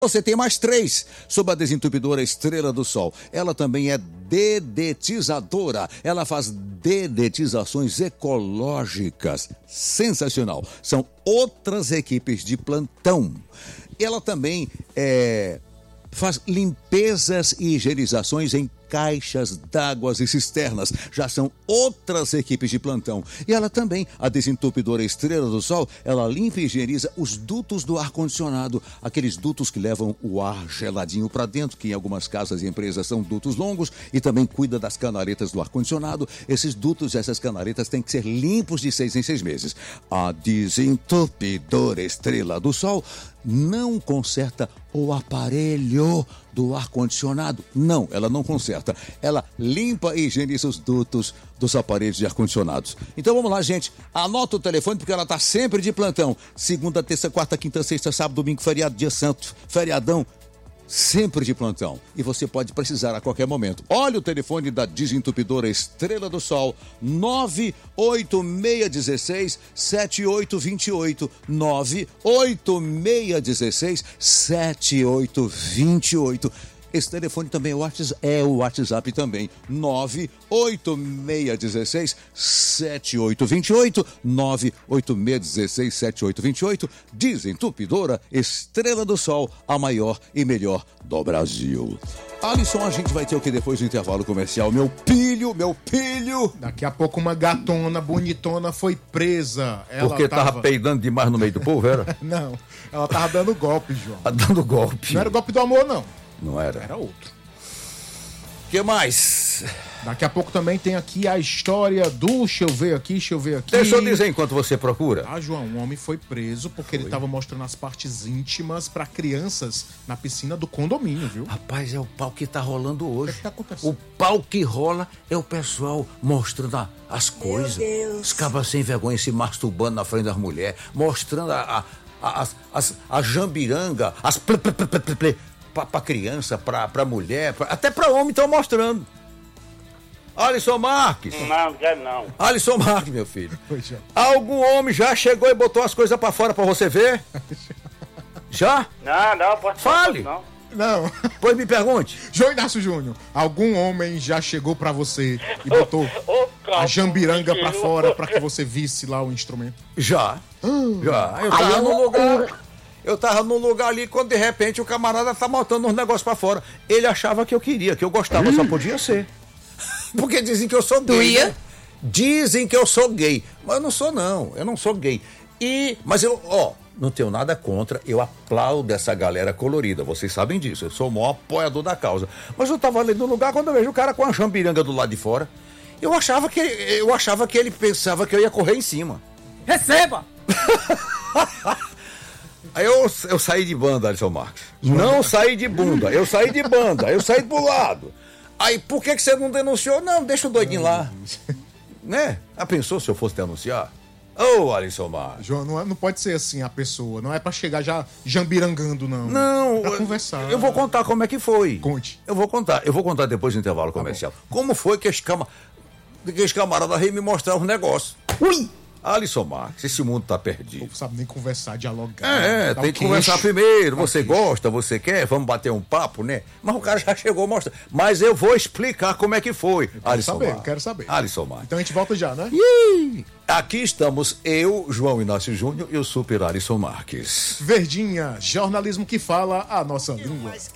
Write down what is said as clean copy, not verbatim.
Você tem mais 3 sobre a desentupidora Estrela do Sol. Ela também é dedetizadora. Ela faz dedetizações ecológicas. Sensacional. São outras equipes de plantão. Ela também faz limpezas e higienizações em caixas d'águas e cisternas. Já são outras equipes de plantão. E ela também, a desentupidora Estrela do Sol, ela limpa e higieniza os dutos do ar-condicionado, aqueles dutos que levam o ar geladinho para dentro, que em algumas casas e empresas são dutos longos, e também cuida das canaretas do ar-condicionado. Esses dutos, essas canaretas têm que ser limpos de 6 em 6 meses. A desentupidora Estrela do Sol não conserta o aparelho do ar-condicionado. Não, ela não conserta. Ela limpa e higieniza os dutos dos aparelhos de ar-condicionados. Então vamos lá, gente. Anota o telefone porque ela está sempre de plantão. Segunda, terça, quarta, quinta, sexta, sábado, domingo, feriado, dia santo, feriadão. Sempre de plantão. E você pode precisar a qualquer momento. Olha o telefone da desentupidora Estrela do Sol, 98616-7828. 98616-7828. Esse telefone também é o WhatsApp também, 98616-7828, 98616-7828, Desentupidora Estrela do Sol, a maior e melhor do Brasil. Alisson, a gente vai ter o que depois do intervalo comercial? Meu pilho! Daqui a pouco uma gatona bonitona foi presa. Porque tava peidando demais no meio do povo, era? Não, ela tava dando golpe, João. Dando golpe. Não era o golpe do amor, não. Não era? Era outro. O que mais? Daqui a pouco também tem aqui a história do... Deixa eu ver aqui. Deixa eu dizer enquanto você procura. João, um homem foi preso porque ele estava mostrando as partes íntimas para crianças na piscina do condomínio, viu? Rapaz, é o pau que tá rolando hoje. O que tá acontecendo? O pau que rola é o pessoal mostrando as coisas. Os cabas sem vergonha se masturbando na frente das mulheres, mostrando a jambiranga, as pra criança, pra mulher, até pra homem estão mostrando. Alisson Marques. Não quero não. Alisson Marques, meu filho. Algum homem já chegou e botou as coisas pra fora pra você ver? Já? Não, pode Fale. Não. Pois me pergunte. João Inácio Júnior, algum homem já chegou pra você e botou a jambiranga pra fora pra que você visse lá o instrumento? Já. Eu tava num lugar ali quando de repente o camarada tá botando uns negócios pra fora. Ele achava que eu queria, que eu gostava, só podia ser. Porque dizem que eu sou gay. Né? Dizem que eu sou gay. Mas eu não sou gay. Mas eu, não tenho nada contra, eu aplaudo essa galera colorida, vocês sabem disso, eu sou o maior apoiador da causa. Mas eu tava ali no lugar quando eu vejo o cara com a jambiranga do lado de fora, eu achava que ele pensava que eu ia correr em cima. Receba! Aí eu saí de banda, Alisson Marques. Não saí de bunda, eu saí de banda, eu saí pro lado. Aí, por que você não denunciou? Não, deixa o doidinho lá. Né? Já pensou se eu fosse denunciar? Alisson Marques. João, não pode ser assim a pessoa, não é pra chegar já jambirangando, não. Não. É pra conversar. Eu vou contar como é que foi. Conte. Eu vou contar depois do intervalo comercial. Como foi que esse camarada veio me mostrar os negócios. Ui! Alisson Marques, esse mundo tá perdido. Não sabe nem conversar, dialogar. Tem que conversar primeiro. Você gosta, você quer, vamos bater um papo, né? Mas o cara já chegou mostrando. Mas eu vou explicar como é que foi. Quero saber. Alisson Marques. Então a gente volta já, né? Aqui estamos eu, João Inácio Júnior e o Super Alisson Marques. Verdinha, jornalismo que fala a nossa língua.